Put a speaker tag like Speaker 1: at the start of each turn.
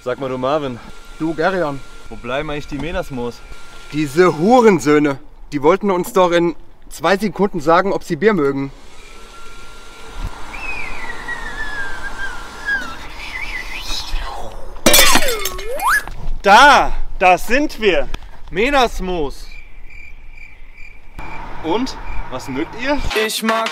Speaker 1: Sag mal du Marvin,
Speaker 2: Du, Gerion.
Speaker 1: wo bleiben eigentlich die Menasmoos?
Speaker 2: Diese Hurensöhne, die wollten uns doch in 2 Sekunden sagen, ob sie Bier mögen.
Speaker 3: Da sind wir.
Speaker 1: Menasmoos! Und? Was mögt ihr?
Speaker 4: Ich mag